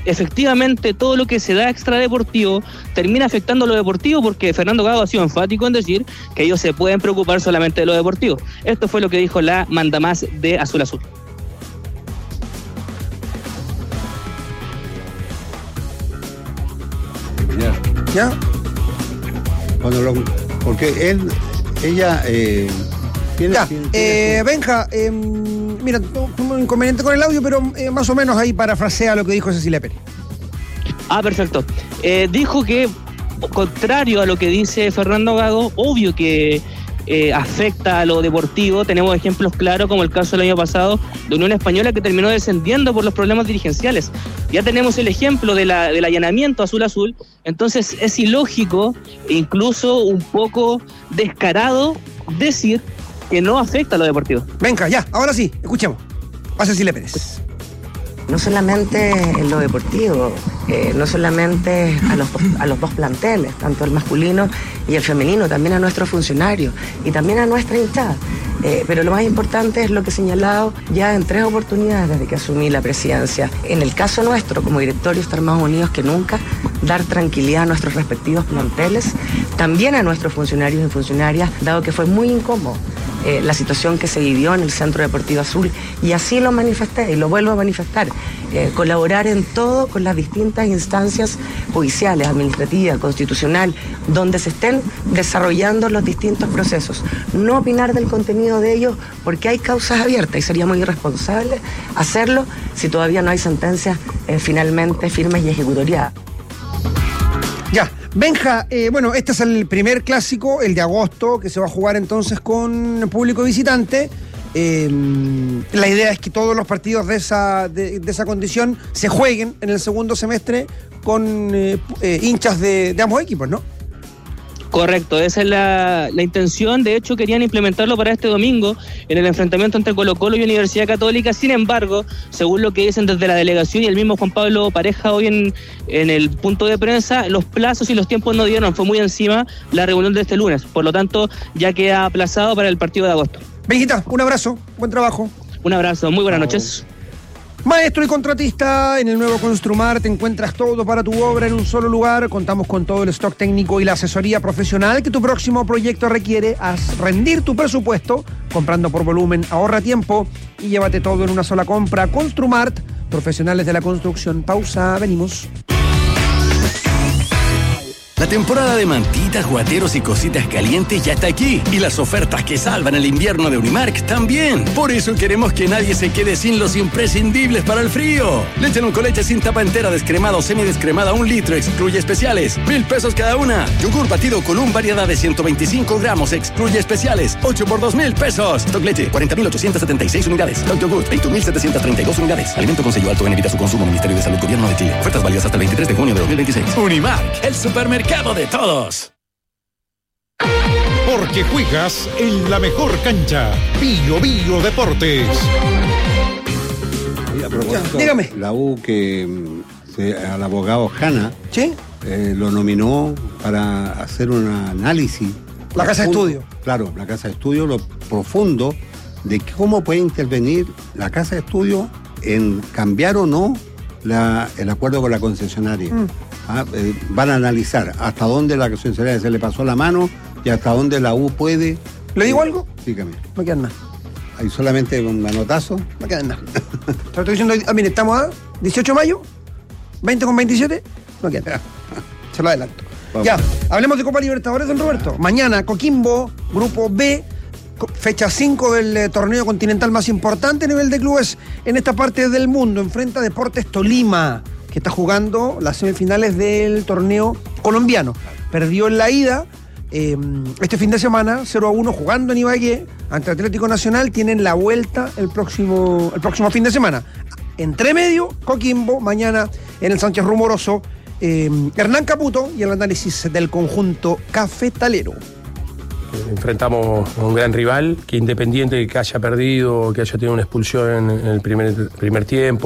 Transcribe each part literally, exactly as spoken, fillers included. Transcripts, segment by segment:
efectivamente todo lo que se da extradeportivo termina afectando lo deportivo, porque Fernando Gago ha sido enfático en decir que ellos se pueden preocupar solamente de lo deportivo. Esto fue lo que dijo la mandamás de Azul Azul. ¿Ya? Cuando lo, porque él, ella eh, tiene... Ya, tiene, eh, tiene Benja, eh, mira, tengo un inconveniente con el audio, pero eh, más o menos ahí parafrasea lo que dijo Cecilia Pérez. Ah, perfecto. Eh, dijo que, contrario a lo que dice Fernando Gago, obvio que eh, afecta a lo deportivo. Tenemos ejemplos claros, como el caso del año pasado de Unión Española, que terminó descendiendo por los problemas dirigenciales. Ya tenemos el ejemplo de la, del allanamiento Azul Azul. Entonces es ilógico e incluso un poco descarado decir que no afecta a lo deportivo. Venga, ya, ahora sí, escuchemos a Cecilia Pérez. No solamente en lo deportivo, eh, no solamente a los, a los dos planteles, tanto el masculino y el femenino, también a nuestros funcionarios y también a nuestra hinchada. Eh, pero lo más importante es lo que he señalado ya en tres oportunidades desde que asumí la presidencia. En el caso nuestro, como directorio, estar más unidos que nunca, dar tranquilidad a nuestros respectivos planteles, también a nuestros funcionarios y funcionarias, dado que fue muy incómodo Eh, la situación que se vivió en el Centro Deportivo Azul, y así lo manifesté y lo vuelvo a manifestar, eh, colaborar en todo con las distintas instancias judiciales, administrativas, constitucional, donde se estén desarrollando los distintos procesos, no opinar del contenido de ellos porque hay causas abiertas y sería muy irresponsable hacerlo si todavía no hay sentencias eh, finalmente firmes y ejecutoriadas. Ya, Benja, eh, bueno, este es el primer clásico, el de agosto, que se va a jugar entonces con público visitante. Eh, la idea es que todos los partidos de esa, de, de esa condición se jueguen en el segundo semestre con eh, eh, hinchas de, de ambos equipos, ¿no? Correcto, esa es la, la intención. De hecho, querían implementarlo para este domingo en el enfrentamiento entre Colo-Colo y Universidad Católica. Sin embargo, según lo que dicen desde la delegación y el mismo Juan Pablo Pareja hoy en, en el punto de prensa, los plazos y los tiempos no dieron, fue muy encima la reunión de este lunes. Por lo tanto, ya queda aplazado para el partido de agosto. Benjita, un abrazo, buen trabajo. Un abrazo, muy buenas noches. Maestro y contratista, en el nuevo Construmar te encuentras todo para tu obra en un solo lugar. Contamos con todo el stock técnico y la asesoría profesional que tu próximo proyecto requiere. Haz rendir tu presupuesto comprando por volumen, ahorra tiempo y llévate todo en una sola compra. Construmart, profesionales de la construcción. Pausa, venimos. La temporada de mantitas, guateros y cositas calientes ya está aquí. Y las ofertas que salvan el invierno de Unimark también. Por eso queremos que nadie se quede sin los imprescindibles para el frío. Leche con leche sin tapa entera, descremada o semidescremada, un litro, excluye especiales. Mil pesos cada una. Yogur batido Column, variedad de ciento veinticinco gramos, excluye especiales. ocho por dos mil pesos. Stock leche, cuarenta mil ochocientas setenta y seis unidades. Stock yogur, veinte mil setecientas treinta y dos unidades. Alimento con sello alto en evita su consumo. Ministerio de Salud, Gobierno de Chile. Ofertas válidas hasta el veintitrés de junio de dos mil veintiséis. Unimark, el supermercado de todos. Porque juegas en la mejor cancha. Bio Bio Deportes. Y a propósito, dígame. La U que se, al abogado Hanna, ¿sí? eh, lo nominó para hacer un análisis. La casa de estudio. Claro, la casa de estudio, lo profundo de cómo puede intervenir la casa de estudio en cambiar o no la, el acuerdo con la concesionaria. Mm. Ah, eh, van a analizar hasta dónde la concesionaria se le pasó la mano y hasta dónde la U puede. ¿Le digo algo? Dígame. No quedan nada. Hay solamente un manotazo. No quedan nada. Te lo estoy diciendo, ah, mire, estamos a dieciocho de mayo, veinte con veintisiete, no quedan nada. Se lo adelanto. Vamos. Ya, hablemos de Copa Libertadores, don Roberto. Mañana, Coquimbo, Grupo B, fecha cinco del eh, torneo continental más importante a nivel de clubes en esta parte del mundo. Enfrenta a Deportes Tolima, que está jugando las semifinales del torneo colombiano. Perdió en la ida eh, este fin de semana, cero a uno, jugando en Ibagué ante Atlético Nacional. Tienen la vuelta el próximo, el próximo fin de semana. Entre medio, Coquimbo, mañana en el Sánchez Rumoroso. Eh, Hernán Caputo y el análisis del conjunto cafetalero. Enfrentamos a un gran rival que, independiente de que haya perdido o que haya tenido una expulsión en el primer, primer tiempo,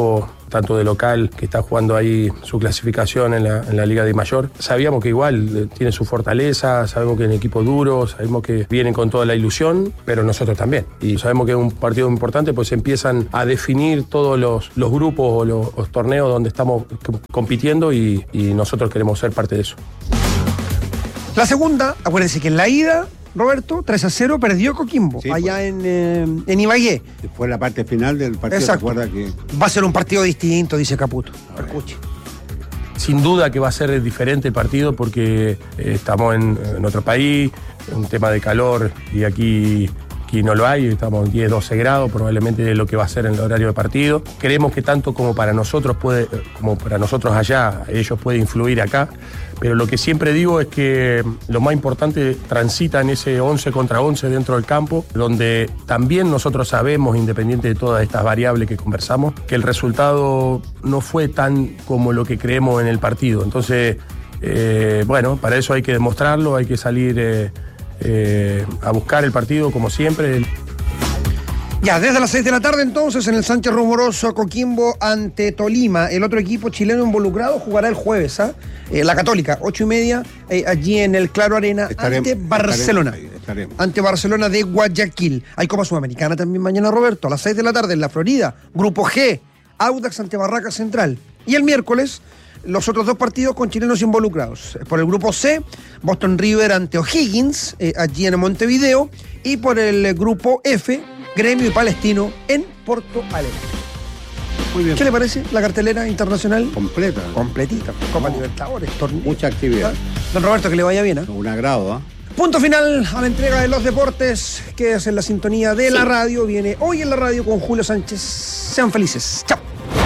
tanto de local, que está jugando ahí su clasificación en la, en la Liga de Mayor. Sabíamos que igual eh, tiene su fortaleza, sabemos que es un equipo duro, sabemos que vienen con toda la ilusión, pero nosotros también. Y sabemos que es un partido importante, pues empiezan a definir todos los, los grupos o los, los torneos donde estamos compitiendo y, y nosotros queremos ser parte de eso. La segunda, acuérdense que en la ida, Roberto, tres a cero perdió Coquimbo, Sí, allá pues. en, eh, en Ibagué. Fue la parte final del partido. Exacto. Recuerda que Va a ser un partido distinto, dice Caputo. Escuche. Sin duda que va a ser diferente el partido porque eh, estamos en, en otro país, un tema de calor y aquí, aquí no lo hay, estamos en diez, doce grados, probablemente es lo que va a ser en el horario de partido. Creemos que tanto como para nosotros puede, como para nosotros allá, ellos puede influir acá, pero lo que siempre digo es que lo más importante transita en ese once contra once dentro del campo, donde también nosotros sabemos, independiente de todas estas variables que conversamos, que el resultado no fue tan como lo que creemos en el partido. Entonces, eh, bueno, para eso hay que demostrarlo, hay que salir eh, eh, a buscar el partido como siempre. Ya, desde las seis de la tarde entonces en el Sánchez Rumoroso, Coquimbo ante Tolima. El otro equipo chileno involucrado jugará el jueves, ¿ah? Eh, la Católica, ocho y media, eh, allí en el Claro Arena, Estaremos, ante Barcelona. estaremos ahí, estaremos. Ante Barcelona de Guayaquil. Hay Copa Sudamericana también mañana, Roberto, a las seis de la tarde en la Florida. Grupo G, Audax ante Barraca Central. Y el miércoles, los otros dos partidos con chilenos involucrados. Por el grupo C, Boston River ante O'Higgins, eh, allí en Montevideo. Y por el grupo F, Gremio y Palestino en Porto Alegre. muy bien. ¿Qué le parece la cartelera internacional? Completa. Completita. Copa Libertadores, torneo. Mucha actividad. Don Roberto, que le vaya bien, ¿eh? Un agrado, ¿ah? Punto final a la entrega de los deportes, que es en la sintonía de la radio. Viene hoy en la radio con Julio Sánchez. Sean felices. Chao.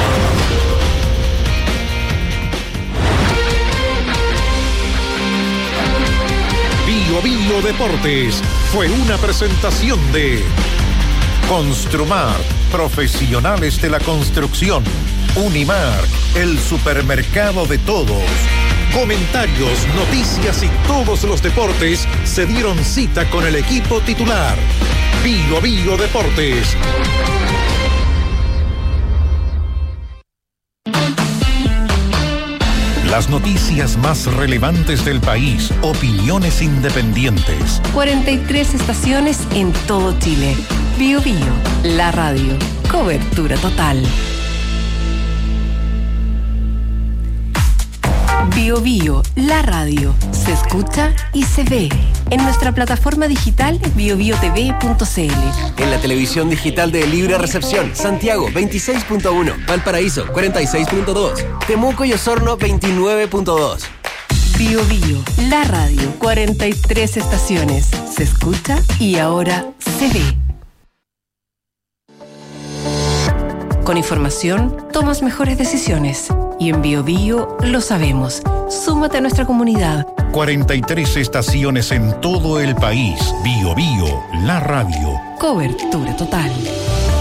Bio Bio Deportes fue una presentación de Construmar, profesionales de la construcción. Unimark, el supermercado de todos. Comentarios, noticias y todos los deportes se dieron cita con el equipo titular. Bio Bio Deportes. Las noticias más relevantes del país, opiniones independientes. cuarenta y tres estaciones en todo Chile. Bio Bio, la radio. Cobertura total. Bio Bio, la radio. Se escucha y se ve. En nuestra plataforma digital bio bio t v punto c l. En la televisión digital de Libre Recepción, Santiago veintiséis punto uno, Valparaíso cuarenta y seis punto dos, Temuco y Osorno veintinueve punto dos. Bio Bio, la radio. cuarenta y tres estaciones. Se escucha y ahora se ve. Con información, tomas mejores decisiones. Y en Bio Bio lo sabemos. Súmate a nuestra comunidad. cuarenta y tres estaciones en todo el país. Bio Bio, la radio. Cobertura total.